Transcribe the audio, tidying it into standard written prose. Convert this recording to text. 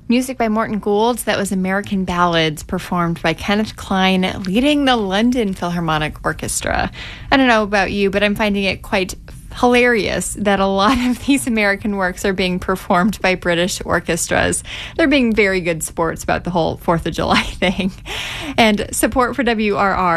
Music by Morton Gould. That was American Ballads, performed by Kenneth Klein, leading the London Philharmonic Orchestra. I don't know about you, but I'm finding it quite hilarious that a lot of these American works are being performed by British orchestras. They're being very good sports about the whole 4th of July thing. And support for WRR